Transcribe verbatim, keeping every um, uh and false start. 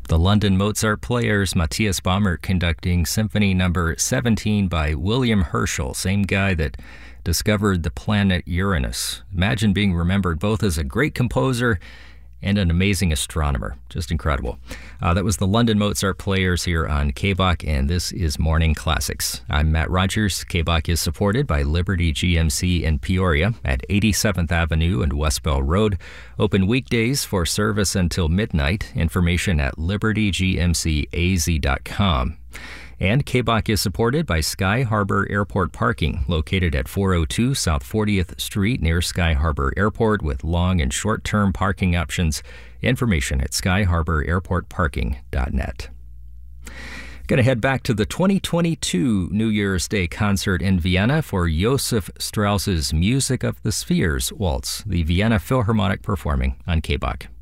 The London Mozart Players, Matthias Bamert conducting Symphony Number seventeen by William Herschel, same guy that discovered the planet Uranus. Imagine being remembered both as a great composer and an amazing astronomer. Just incredible. Uh, that was the London Mozart Players here on K B O C, and this is Morning Classics. I'm Matt Rogers. K B O C is supported by Liberty G M C in Peoria at eighty-seventh Avenue and West Bell Road. Open weekdays for service until midnight. Information at liberty g m c a z dot com. And K B O C is supported by Sky Harbor Airport Parking, located at four oh two South fortieth Street near Sky Harbor Airport with long and short-term parking options. Information at sky harbor airport parking dot net. Going to head back to the twenty twenty-two New Year's Day concert in Vienna for Joseph Strauss's Music of the Spheres Waltz, the Vienna Philharmonic performing on K B O C.